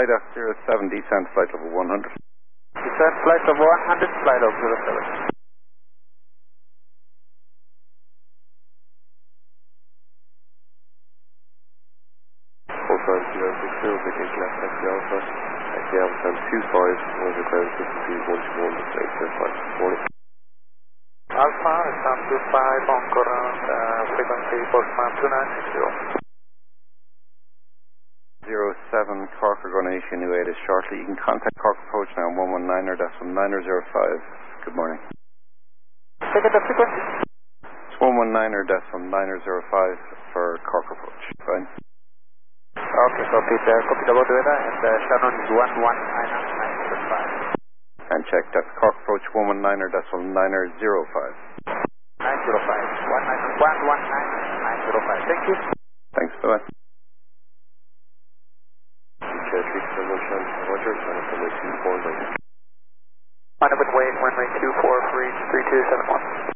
IDA 07, descent flight level 100. Descent flight level 100, flight level 07. Full-time 060, vacation left taxi Alpha. Taxi Alpha 25, 100 ground frequency 121.875. Morning. Alpha, Sam 25, on current, frequency Postman 2960. 07, Cork are going to issue new ATIS shortly. You can contact Cork Approach now on 119er-9005. Good morning. Take it the frequency. It's 119er-9005 for Cork Approach. Fine. Okay, copy the board radar, and Shannon is 119er-9005. And check, that's Cork Approach 119er-9005. 905. 119er-905. Thank you. Thanks, bye-bye. Roger, sign up for 24, Find a bit wait, runway 24 for each 3271.